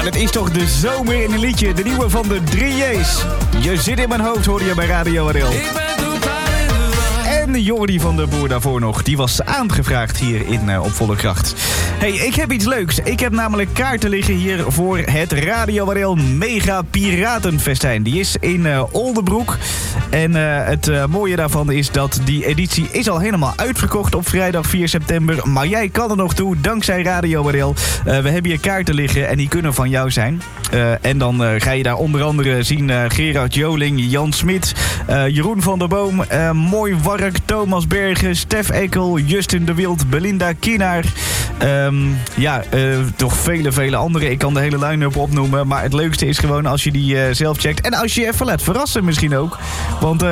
dat is toch de zomer in een liedje. De nieuwe van de 3J's. Je zit in mijn hoofd, hoor je bij Radio Adel. En Jordi van der Boer daarvoor nog. Die was aangevraagd hier Op Volle Kracht. Hey, ik heb iets leuks. Ik heb namelijk kaarten liggen hier voor het Radio Adel Mega Piratenfestijn. Die is in Oldebroek. En het mooie daarvan is dat die editie is al helemaal uitverkocht op vrijdag 4 september. Maar jij kan er nog toe, dankzij Radio Adel. We hebben hier kaarten liggen en die kunnen van jou zijn. En dan ga je daar onder andere zien Gerard Joling, Jan Smit, Jeroen van der Boom, Mooi Wark, Thomas Bergen, Stef Ekkel, Justin de Wild, Belinda Kienaar. Toch vele anderen. Ik kan de hele line-up opnoemen. Maar het leukste is gewoon als je die zelf checkt. En als je je even laat verrassen misschien ook. Want